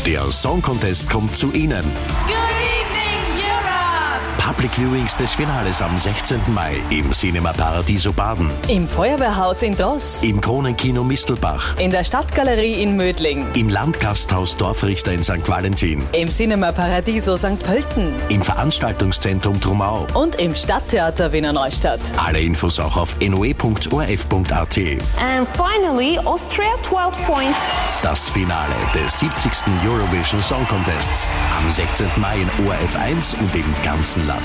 Der Song Contest kommt zu Ihnen. Good evening, Europe! Public Viewings des Finales am 16. Mai im Cinema Paradiso Baden, Im Feuerwehrhaus in Dross, im Kronenkino Mistelbach, in der Stadtgalerie in Mödling, im Landgasthaus Dorfrichter in St. Valentin, im Cinema Paradiso St. Pölten im Veranstaltungszentrum Trumau. und im Stadttheater Wiener Neustadt. Alle Infos auch auf noe.orf.at. And finally, Austria 12 points. Das Finale des 70. Eurovision Song Contests am 16. Mai in ORF 1 und im ganzen Land.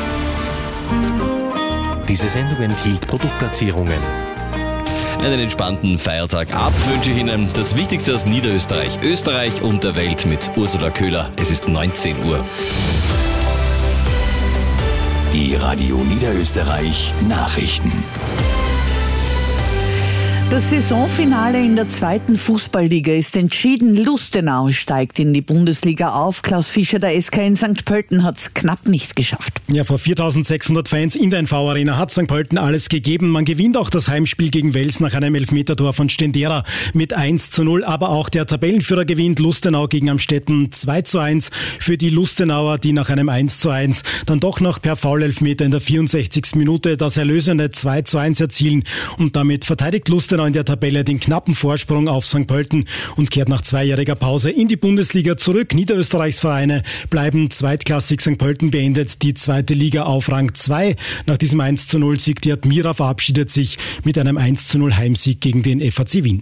Diese Sendung enthielt Produktplatzierungen. Einen entspannten Feiertagabend wünsche ich Ihnen. Das Wichtigste aus Niederösterreich, Österreich und der Welt mit Ursula Köhler. Es ist 19 Uhr. Die Radio Niederösterreich Nachrichten. Das Saisonfinale in der 2. Fußballliga ist entschieden. Lustenau steigt in die Bundesliga auf. Klaus Fischer, der SK in St. Pölten, hat es knapp nicht geschafft. Ja, vor 4.600 Fans in der NV-Arena hat St. Pölten alles gegeben. Man gewinnt auch das Heimspiel gegen Wels nach einem Elfmetertor von Stendera mit 1:0. Aber auch der Tabellenführer gewinnt. Lustenau gegen Amstetten 2:1 für die Lustenauer, die nach einem 1:1 dann doch noch per Foul-Elfmeter in der 64. Minute das erlösende 2:1 erzielen. Und damit verteidigt Lustenau in der Tabelle den knappen Vorsprung auf St. Pölten und kehrt nach zweijähriger Pause in die Bundesliga zurück. Niederösterreichs Vereine bleiben zweitklassig. St. Pölten beendet die zweite Liga auf Rang 2. Nach diesem 1:0-Sieg die Admira verabschiedet sich mit einem 1:0 Heimsieg gegen den FAC Wien.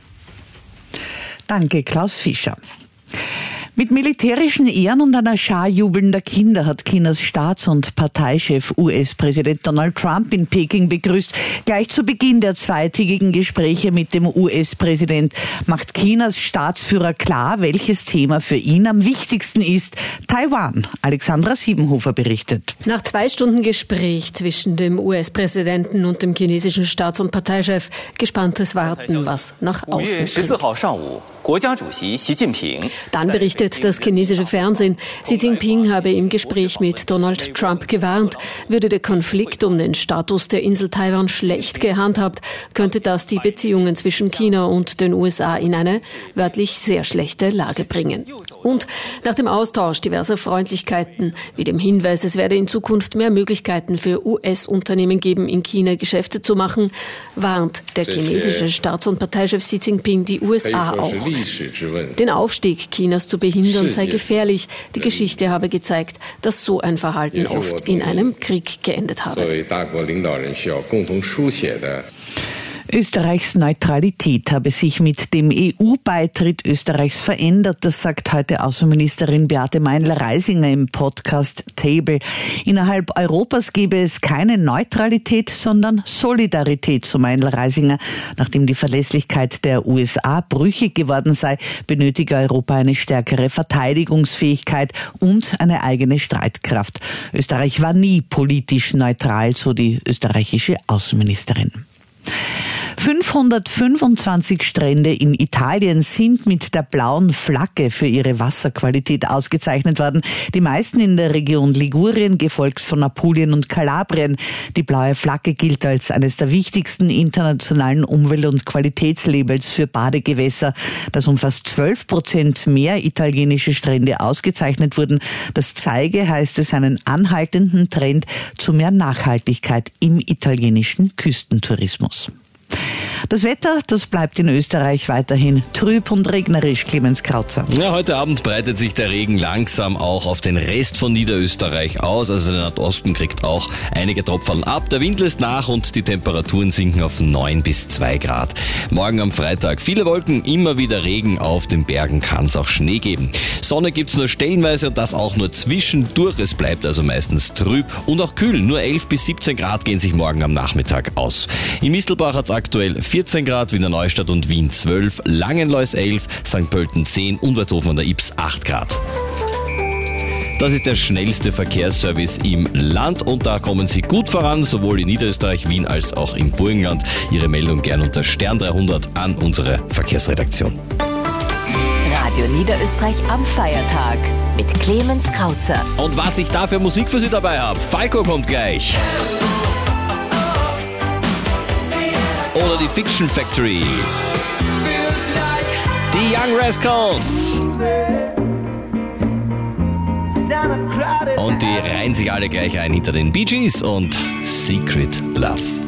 Danke, Klaus Fischer. Mit militärischen Ehren und einer Schar jubelnder Kinder hat Chinas Staats- und Parteichef US-Präsident Donald Trump in Peking begrüßt. Gleich zu Beginn der zweitägigen Gespräche mit dem US-Präsident macht Chinas Staatsführer klar, welches Thema für ihn am wichtigsten ist. Taiwan. Alexandra Siebenhofer berichtet. Nach 2 Stunden Gespräch zwischen dem US-Präsidenten und dem chinesischen Staats- und Parteichef gespanntes Warten, was nach außen dringt. Dann berichtet das chinesische Fernsehen, Xi Jinping habe im Gespräch mit Donald Trump gewarnt, würde der Konflikt um den Status der Insel Taiwan schlecht gehandhabt, könnte das die Beziehungen zwischen China und den USA in eine wörtlich sehr schlechte Lage bringen. Und nach dem Austausch diverser Freundlichkeiten, wie dem Hinweis, es werde in Zukunft mehr Möglichkeiten für US-Unternehmen geben, in China Geschäfte zu machen, warnt der chinesische Staats- und Parteichef Xi Jinping die USA auch. Den Aufstieg Chinas zu behindern sei gefährlich. Die Geschichte habe gezeigt, dass so ein Verhalten oft in einem Krieg geendet habe. Österreichs Neutralität habe sich mit dem EU-Beitritt Österreichs verändert. Das sagt heute Außenministerin Beate Meinl-Reisinger im Podcast Table. Innerhalb Europas gebe es keine Neutralität, sondern Solidarität, so Meinl-Reisinger. Nachdem die Verlässlichkeit der USA brüchig geworden sei, benötige Europa eine stärkere Verteidigungsfähigkeit und eine eigene Streitkraft. Österreich war nie politisch neutral, so die österreichische Außenministerin. 525 Strände in Italien sind mit der blauen Flagge für ihre Wasserqualität ausgezeichnet worden. Die meisten in der Region Ligurien, gefolgt von Apulien und Kalabrien. Die blaue Flagge gilt als eines der wichtigsten internationalen Umwelt- und Qualitätslabels für Badegewässer. Dass um fast 12% mehr italienische Strände ausgezeichnet wurden, das zeige, heißt es, einen anhaltenden Trend zu mehr Nachhaltigkeit im italienischen Küstentourismus. Das Wetter, das bleibt in Österreich weiterhin trüb und regnerisch, Clemens Krautzer. Ja, heute Abend breitet sich der Regen langsam auch auf den Rest von Niederösterreich aus. Also der Nordosten kriegt auch einige Tropferl ab. Der Wind lässt nach und die Temperaturen sinken auf 9 bis 2 Grad. Morgen am Freitag viele Wolken, immer wieder Regen. Auf den Bergen kann es auch Schnee geben. Sonne gibt's nur stellenweise und das auch nur zwischendurch. Es bleibt also meistens trüb und auch kühl. Nur 11 bis 17 Grad gehen sich morgen am Nachmittag aus. In Mistelbach hat's aktuell 14 Grad, Wiener Neustadt und Wien 12, Langenlois 11, St. Pölten 10, Unwerthofen an der Ips 8 Grad. Das ist der schnellste Verkehrsservice im Land und da kommen Sie gut voran, sowohl in Niederösterreich, Wien als auch im Burgenland. Ihre Meldung gern unter Stern 300 an unsere Verkehrsredaktion. Radio Niederösterreich am Feiertag mit Clemens Krautzer. Und was ich da für Musik für Sie dabei habe, Falco kommt gleich. Oder die Fiction Factory. Die Young Rascals. Und die reihen sich alle gleich ein hinter den Bee Gees und Secret Love.